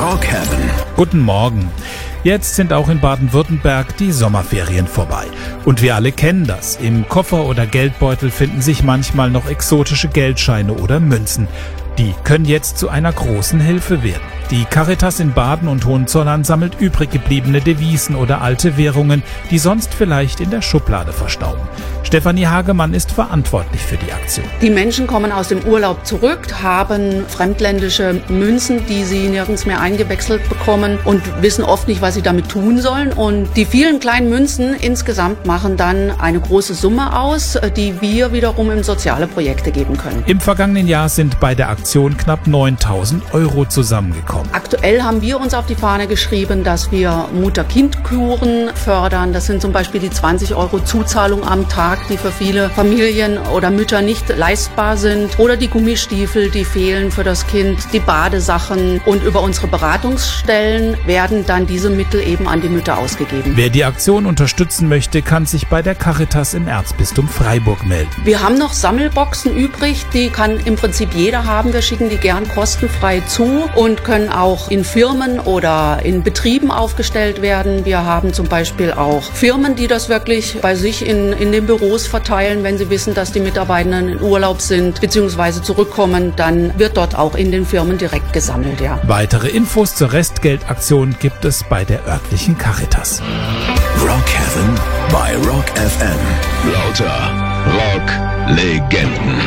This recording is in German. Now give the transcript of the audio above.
Rockhaven. Guten Morgen. Jetzt sind auch in Baden-Württemberg die Sommerferien vorbei. Und wir alle kennen das. Im Koffer oder Geldbeutel finden sich manchmal noch exotische Geldscheine oder Münzen. Die können jetzt zu einer großen Hilfe werden. Die Caritas in Baden und Hohenzollern sammelt übrig gebliebene Devisen oder alte Währungen, die sonst vielleicht in der Schublade verstauben. Stefanie Hagemann ist verantwortlich für die Aktion. Die Menschen kommen aus dem Urlaub zurück, haben fremdländische Münzen, die sie nirgends mehr eingewechselt bekommen und wissen oft nicht, was sie damit tun sollen. Und die vielen kleinen Münzen insgesamt machen dann eine große Summe aus, die wir wiederum in soziale Projekte geben können. Im vergangenen Jahr sind bei der Aktion knapp 9.000 € zusammengekommen. Aktuell haben wir uns auf die Fahne geschrieben, dass wir Mutter-Kind-Kuren fördern. Das sind zum Beispiel die 20 € Zuzahlung am Tag, die für viele Familien oder Mütter nicht leistbar sind. Oder die Gummistiefel, die fehlen für das Kind, die Badesachen. Und über unsere Beratungsstellen werden dann diese Mittel eben an die Mütter ausgegeben. Wer die Aktion unterstützen möchte, kann sich bei der Caritas im Erzbistum Freiburg melden. Wir haben noch Sammelboxen übrig, die kann im Prinzip jeder haben. Wir schicken die gern kostenfrei zu und können auch in Firmen oder in Betrieben aufgestellt werden. Wir haben zum Beispiel auch Firmen, die das wirklich bei sich in den Büros verteilen. Wenn sie wissen, dass die Mitarbeitenden in Urlaub sind bzw. zurückkommen, dann wird dort auch in den Firmen direkt gesammelt. Ja. Weitere Infos zur Restgeldaktion gibt es bei der örtlichen Caritas. Rockhaven bei Rock FM. Lauter Rock-Legenden.